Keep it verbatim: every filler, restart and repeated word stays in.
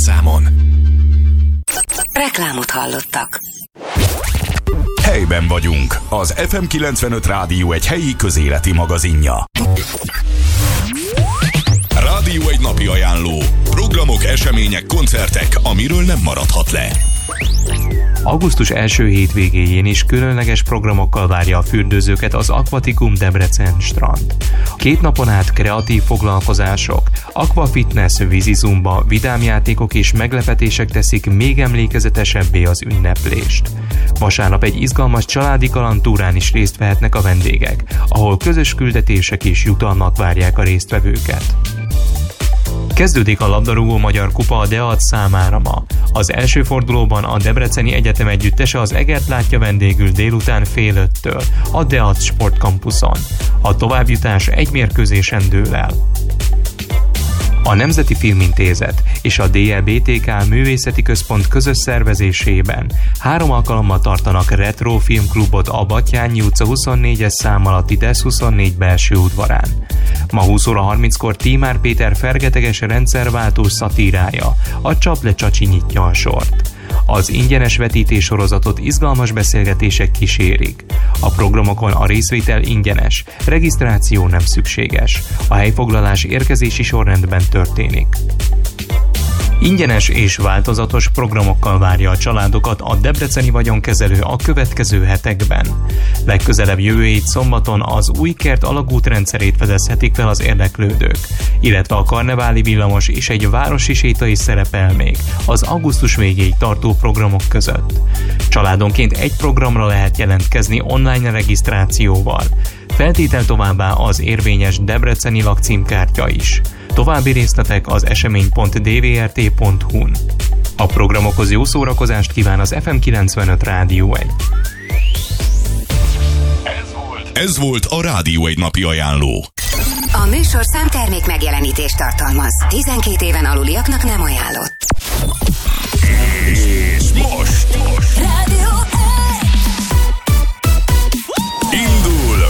telefonszámon. Reklámot hallottak. Helyben vagyunk. Az ef em kilencvenöt Rádió egy helyi közéleti magazinja. Rádió egy napi ajánló. Programok, események, koncertek, amiről nem maradhat le. Augusztus első hétvégéjén is különleges programokkal várja a fürdőzőket az Aquaticum Debrecen strand. Két napon át kreatív foglalkozások, aquafitness, vízizumba, vidámjátékok és meglepetések teszik még emlékezetesebbé az ünneplést. Vasárnap egy izgalmas családi kalandtúrán is részt vehetnek a vendégek, ahol közös küldetések és jutalmak várják a résztvevőket. Kezdődik a labdarúgó magyar kupa a Deat számára ma. Az első fordulóban a Debreceni Egyetem együttese az Egert látja vendégül délután fél öttől a Deat Sportkampuszon. A továbbjutás egy mérkőzésen dől el. A Nemzeti Filmintézet és a dé e bé té ká Művészeti Központ közös szervezésében három alkalommal tartanak retro filmklubot a Batthyány utca huszonnégyes szám alatti desz huszonnégy belső udvarán. Ma húsz óra harminckor Tímár Péter fergeteges rendszerváltós szatírája, a Csap le Csacsi nyitja a sort. Az ingyenes vetítés sorozatot izgalmas beszélgetések kísérik. A programokon a részvétel ingyenes, regisztráció nem szükséges. A helyfoglalás érkezési sorrendben történik. Ingyenes és változatos programokkal várja a családokat a debreceni vagyonkezelő a következő hetekben. Legközelebb jövő hét szombaton az új kert alagút rendszerét fedezhetik fel az érdeklődők, illetve a karneváli villamos és egy városi séta is szerepel még az augusztus végéig tartó programok között. Családonként egy programra lehet jelentkezni online regisztrációval. Feltétel továbbá az érvényes debreceni lakcímkártya is. További részletek az esemény pont d v r t pont h u-n. A programokhoz jó szórakozást kíván az ef em kilencvenöt Rádió egy. Ez volt, Ez volt a Rádió egy napi ajánló. A műsor számtermék megjelenítést tartalmaz. tizenkét éven aluliaknak nem ajánlott.